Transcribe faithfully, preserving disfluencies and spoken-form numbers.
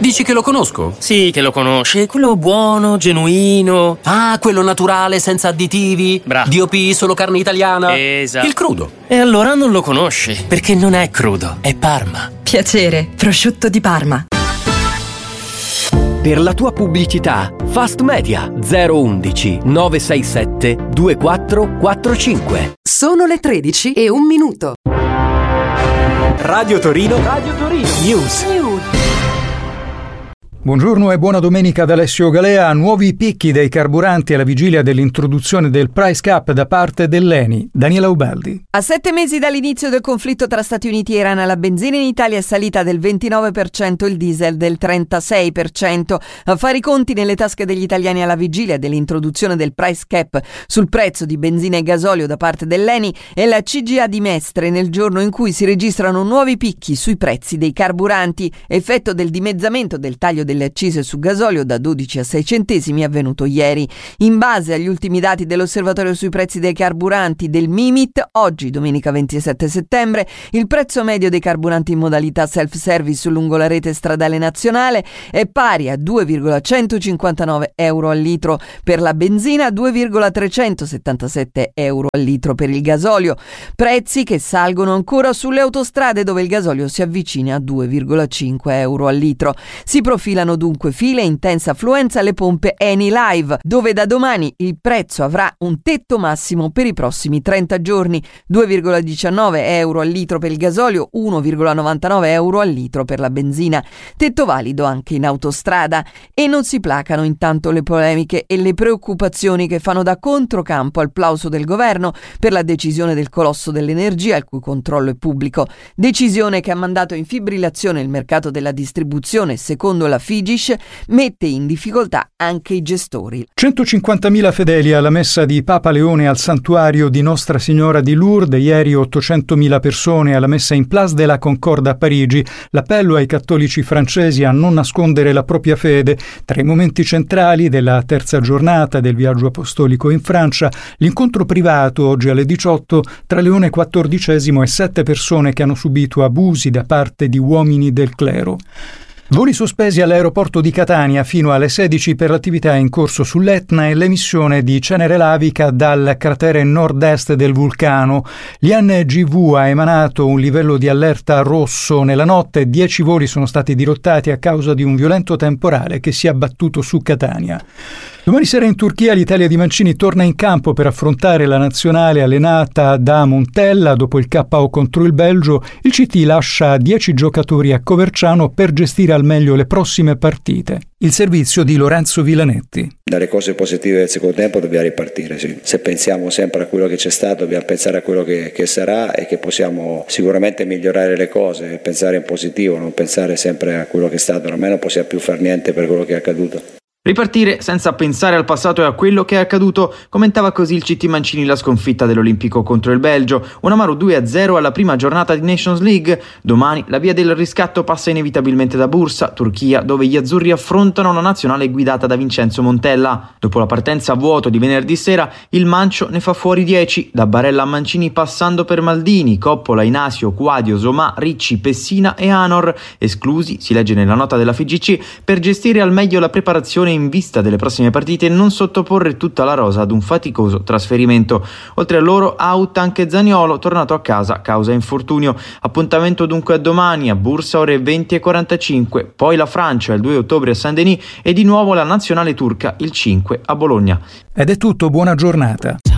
Dici che lo conosco? Sì, che lo conosci. Quello buono, genuino. Ah, quello naturale, senza additivi. Bravo. D O P, solo carne italiana. Esatto. Il crudo. E allora non lo conosci, perché non è crudo, è Parma. Piacere, prosciutto di Parma. Per la tua pubblicità, Fast Media zero undici nove sei sette due quattro quattro cinque. Sono le tredici e un minuto. Radio Torino, Radio Torino News. Buongiorno e buona domenica da Alessio Galea. Nuovi picchi dei carburanti alla vigilia dell'introduzione del price cap da parte dell'Eni. Daniela Ubaldi. A sette mesi dall'inizio del conflitto tra Stati Uniti e Iran, la benzina in Italia è salita del ventinove per cento, il diesel del trentasei per cento. A fare i conti nelle tasche degli italiani alla vigilia dell'introduzione del price cap sul prezzo di benzina e gasolio da parte dell'Eni e la C G A di Mestre nel giorno in cui si registrano nuovi picchi sui prezzi dei carburanti, effetto del dimezzamento del taglio delle accise su gasolio da dodici a sei centesimi avvenuto ieri. In base agli ultimi dati dell'osservatorio sui prezzi dei carburanti del Mimit, oggi domenica ventisette settembre, il prezzo medio dei carburanti in modalità self-service lungo la rete stradale nazionale è pari a due virgola centocinquantanove euro al litro per la benzina, due virgola trecentosettantasette euro al litro per il gasolio, prezzi che salgono ancora sulle autostrade dove il gasolio si avvicina a due virgola cinque euro al litro. Si profilano dunque file e intensa affluenza alle pompe Eni Live, dove da domani il prezzo avrà un tetto massimo per i prossimi trenta giorni, due virgola diciannove euro al litro per il gasolio, uno virgola novantanove euro al litro per la benzina, tetto valido anche in autostrada. E non si placano intanto le polemiche e le preoccupazioni che fanno da controcampo al plauso del governo per la decisione del colosso dell'energia il cui controllo è pubblico, decisione che ha mandato in fibrillazione il mercato della distribuzione. Secondo la Figis mette in difficoltà anche i gestori. centocinquantamila fedeli alla messa di Papa Leone al santuario di Nostra Signora di Lourdes, ieri ottocentomila persone alla messa in Place de la Concorde a Parigi. L'appello ai cattolici francesi a non nascondere la propria fede. Tra i momenti centrali della terza giornata del viaggio apostolico in Francia, l'incontro privato oggi alle diciotto tra Leone quattordicesimo e sette persone che hanno subito abusi da parte di uomini del clero. Voli sospesi all'aeroporto di Catania fino alle sedici per l'attività in corso sull'Etna e l'emissione di cenere lavica dal cratere nord-est del vulcano. L'I N G V ha emanato un livello di allerta rosso nella notte. Dieci voli sono stati dirottati a causa di un violento temporale che si è abbattuto su Catania. Domani sera in Turchia l'Italia di Mancini torna in campo per affrontare la nazionale allenata da Montella. Dopo il K O contro il Belgio, il C T lascia dieci giocatori a Coverciano per gestire al meglio le prossime partite. Il servizio di Lorenzo Villanetti. Dalle cose positive del secondo tempo dobbiamo ripartire, sì. Se pensiamo sempre a quello che c'è stato, dobbiamo pensare a quello che, che sarà e che possiamo sicuramente migliorare le cose, pensare in positivo, non pensare sempre a quello che è stato. Ormai non possiamo più fare niente per quello che è accaduto. Ripartire senza pensare al passato e a quello che è accaduto, commentava così il C T Mancini la sconfitta dell'Olimpico contro il Belgio, un amaro due a zero alla prima giornata di Nations League. Domani la via del riscatto passa inevitabilmente da Bursa, Turchia, dove gli azzurri affrontano una nazionale guidata da Vincenzo Montella. Dopo la partenza a vuoto di venerdì sera, il Mancio ne fa fuori dieci, da Barella a Mancini passando per Maldini, Coppola, Inasio, Quadio, Somà, Ricci, Pessina e Anor, esclusi, si legge nella nota della F I G C, per gestire al meglio la preparazione in vista delle prossime partite e non sottoporre tutta la rosa ad un faticoso trasferimento. Oltre a loro out anche Zaniolo, tornato a casa causa infortunio. Appuntamento dunque a domani a Bursa ore venti e quarantacinque, poi la Francia il due ottobre a Saint-Denis e di nuovo la nazionale turca il cinque a Bologna. Ed è tutto, buona giornata.